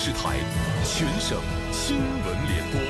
视台全省新闻联播。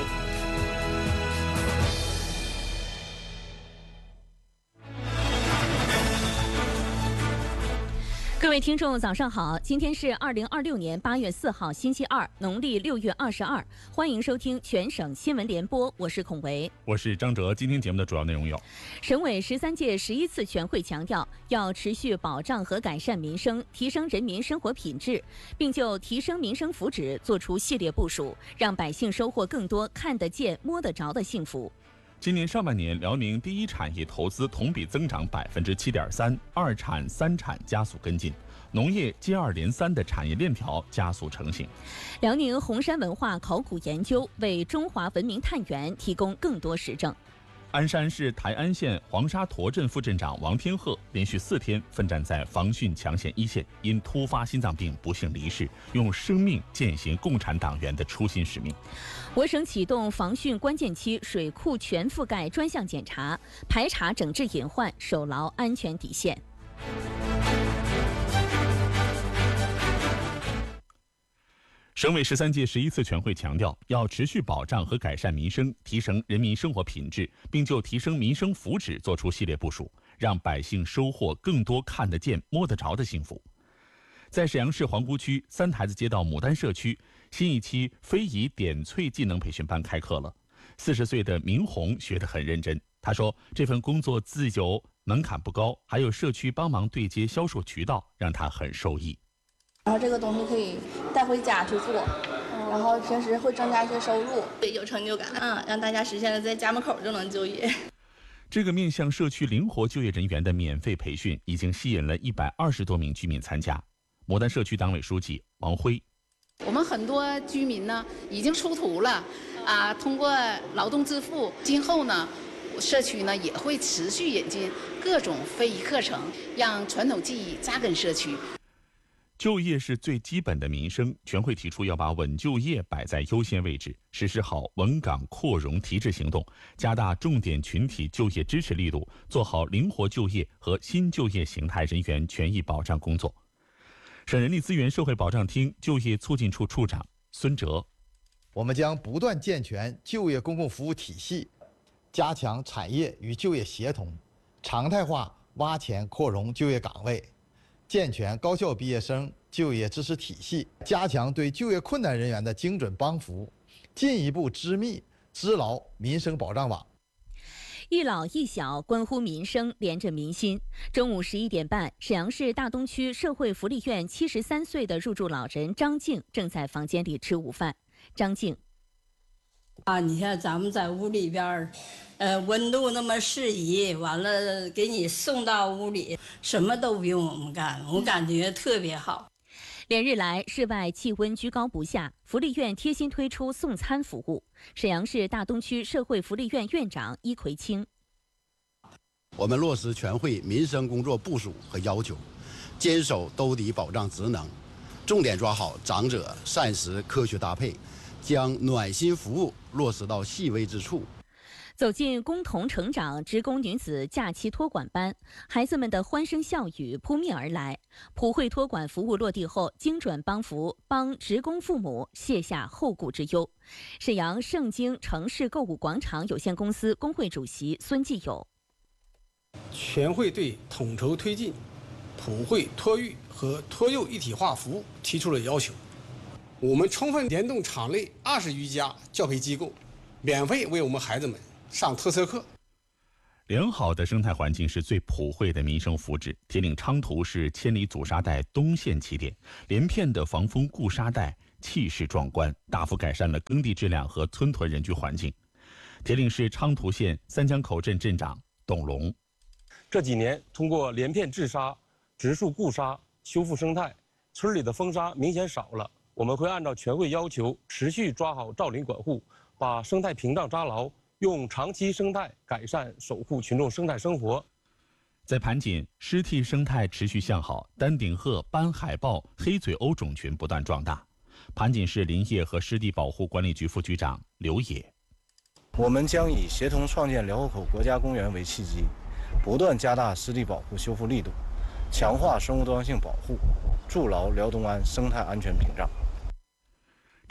各位听众，早上好！今天是2026年8月4号，星期二，农历6月22。欢迎收听全省新闻联播，我是孔维， 我是张哲。今天节目的主要内容有： 省委13届11次全会强调，要持续保障和改善民生，提升人民生活品质，并就提升民生福祉作出系列部署，让百姓收获更多看得见、摸得着的幸福。 今年上半年，辽宁第一产业投资同比增长7.3%，二产、三产加速跟进，农业接二连三的产业链条加速成型。 辽宁红山文化考古研究为中华文明探源提供更多实证。 鞍山市台安县黄沙坨镇副镇长王天鹤连续4天奋战在防汛抢险一线，因突发心脏病不幸离世，用生命践行共产党员的初心使命。 我省启动防汛关键期水库全覆盖专项检查，排查整治隐患，守牢安全底线。 省委13届11次全会强调，要持续保障和改善民生，提升人民生活品质，并就提升民生福祉作出系列部署，让百姓收获更多看得见、摸得着的幸福。在沈阳市皇姑区三台子街道牡丹社区，新一期非遗点翠技能培训班开课了。40岁的明红学得很认真，他说这份工作自由，门槛不高，还有社区帮忙对接销售渠道，让他很受益。 然后这个东西可以带回家去做，然后平时会增加一些收入， 有成就感，让大家实现了在家门口就能就业。 这个面向社区灵活就业人员的免费培训，已经吸引了120多名居民参加。牡丹社区党委书记王辉： 我们很多居民呢已经出图了，通过劳动致富，今后呢，社区呢也会持续引进各种非遗课程，让传统技艺扎根社区。 就业是最基本的民生，全会提出要把稳就业摆在优先位置，实施好稳岗扩容提质行动，加大重点群体就业支持力度，做好灵活就业和新就业形态人员权益保障工作。省人力资源社会保障厅就业促进处处长孙哲： 我们将不断健全就业公共服务体系，加强产业与就业协同，常态化挖潜扩容就业岗位，健全高校毕业生就业支持体系，加强对就业困难人员的精准帮扶，进一步织密织牢民生保障网。 一老一小关乎民生，连着民心。中午11点半，沈阳市大东区社会福利院73岁的入住老人张静正在房间里吃午饭。张静： 你看咱们在屋里边，温度那么适宜，完了给你送到屋里，什么都不用我们干，我感觉特别好。 连日来，室外气温居高不下，福利院贴心推出送餐服务。沈阳市大东区社会福利院院长伊奎清： 我们落实全会民生工作部署和要求，坚守兜底保障职能，重点抓好长者膳食科学搭配，将暖心服务落实到细微之处。 走进共同成长职工女子假期托管班，孩子们的欢声笑语扑面而来。普惠托管服务落地后，精准帮职工父母卸下后顾之忧。沈阳盛京城市购物广场有限公司工会主席孙继友： 全会对统筹推进普惠托育和托幼一体化服务提出了要求。我们充分联动场内20余家教培机构，免费为我们孩子们上特色课。 良好的生态环境是最普惠的民生福祉。铁岭昌图是千里阻沙带东线起点，连片的防风固沙带气势壮观，大幅改善了耕地质量和村屯人居环境。铁岭市昌图县三江口镇镇长董龙： 这几年通过连片治沙、植树固沙、修复生态，村里的风沙明显少了。我们会按照全会要求，持续抓好造林管护，把生态屏障扎牢，用长期生态改善守护群众生态生活。 在盘锦，湿地生态持续向好，丹顶鹤、斑海豹、黑嘴鸥种群不断壮大。盘锦市林业和湿地保护管理局副局长刘野： 我们将以协同创建辽河口国家公园为契机，不断加大湿地保护修复力度，强化生物多样性保护，筑牢辽东湾生态安全屏障。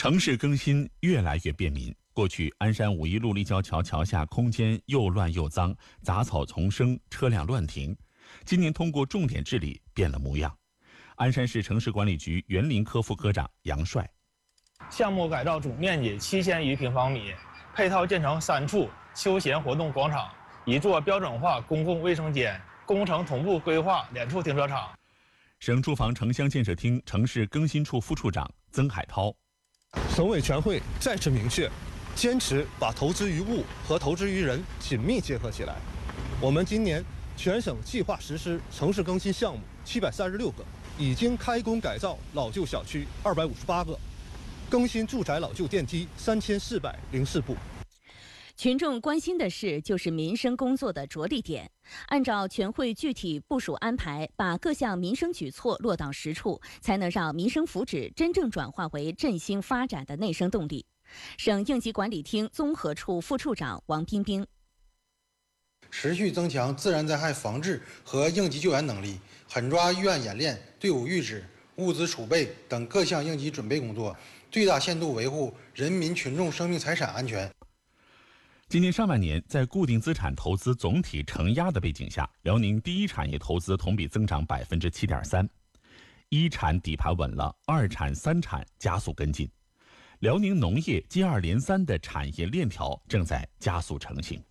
城市更新越来越便民。过去，鞍山5·1路立交桥桥下空间又乱又脏，杂草丛生，车辆乱停。今年通过重点治理，变了模样。鞍山市城市管理局园林科副科长杨帅， 项目改造总面积7000余平方米，配套建成3处休闲活动广场，1座标准化公共卫生间，工程同步规划2处停车场。 省住房城乡建设厅城市更新处副处长曾海涛， 省委全会再次明确，坚持把投资于物和投资于人紧密结合起来。我们今年全省计划实施城市更新项目736个，已经开工改造老旧小区258个，更新住宅老旧电梯3404部。 群众关心的事就是民生工作的着力点，按照全会具体部署安排，把各项民生举措落到实处，才能让民生福祉真正转化为振兴发展的内生动力。省应急管理厅综合处副处长王彬彬， 持续增强自然灾害防治和应急救援能力，狠抓预案演练、队伍预指、物资储备等各项应急准备工作，最大限度维护人民群众生命财产安全。 今年上半年，在固定资产投资总体承压的背景下，辽宁第一产业投资同比增长7.3%，一产底盘稳了，二产、三产加速跟进。辽宁农业接二连三的产业链条正在加速成型。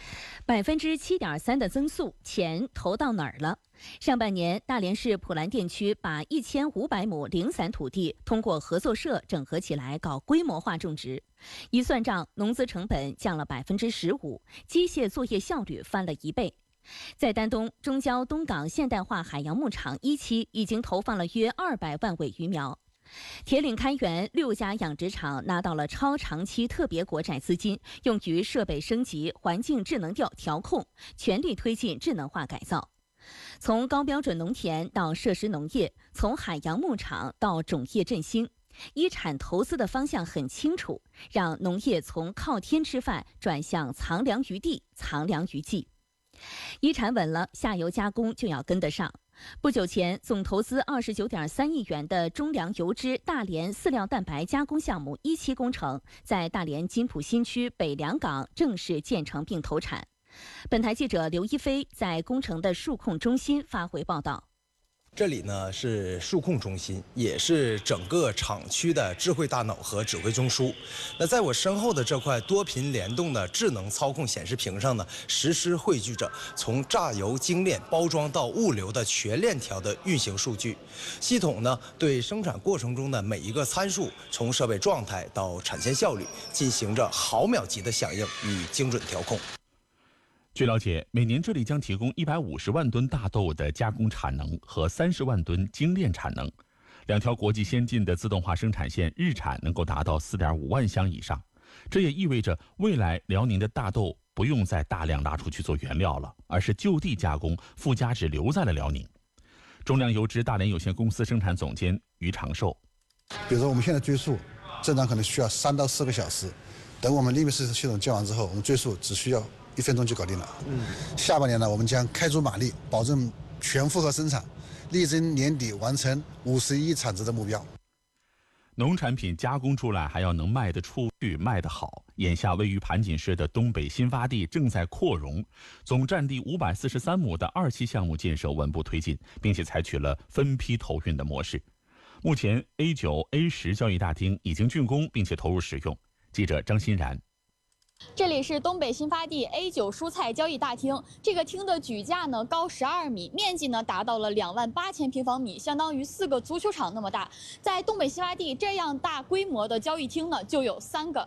7.3%的增速，钱投到哪儿了？上半年，大连市普兰店区把1500亩零散土地通过合作社整合起来搞规模化种植，一算账，农资成本降了15%，机械作业效率翻了1倍。在丹东，中交东港现代化海洋牧场1期已经投放了约200万尾鱼苗。铁岭开源6家养殖场拿到了超长期特别国债资金，用于设备升级、环境智能调控，全力推进智能化改造。从高标准农田到设施农业，从海洋牧场到种业振兴，一产投资的方向很清楚，让农业从靠天吃饭转向藏粮于地、藏粮于技。一产稳了，下游加工就要跟得上。不久前，总投资29.3亿元的中粮油脂大连饲料蛋白加工项目1期工程，在大连金浦新区北良港正式建成并投产。本台记者刘一飞在工程的数控中心发回报道。 这里呢是数控中心，也是整个厂区的智慧大脑和指挥中枢。那在我身后的这块多频联动的智能操控显示屏上呢，实时汇聚着从榨油、精炼、包装到物流的全链条的运行数据。系统呢对生产过程中的每一个参数，从设备状态到产线效率，进行着毫秒级的响应与精准调控。 据了解，每年这里将提供150万吨大豆的加工产能和30万吨精炼产能，2条国际先进的自动化生产线日产能够达到4.5万箱以上。这也意味着未来辽宁的大豆不用再大量拉出去做原料了，而是就地加工，附加值留在了辽宁。中粮油脂大连有限公司生产总监于长寿， 比如说我们现在追溯，正常可能需要3到4个小时，等我们利密式系统建完之后，我们追溯只需要1分钟就搞定了。下半年呢，我们将开足马力，保证全负荷生产，力争年底完成51亿产值的目标。 农产品加工出来还要能卖得出去、卖得好。眼下位于盘锦市的东北新发地正在扩容，总占地543亩的2期项目建设稳步推进，并且采取了分批投运的模式。目前 A9、A10 交易大厅已经竣工并且投入使用。记者张欣然。 这里是东北新发地 A9 蔬菜交易大厅，这个厅的举架呢高12米，面积呢达到了28000平方米，相当于4个足球场那么大。在东北新发地这样大规模的交易厅呢就有3个，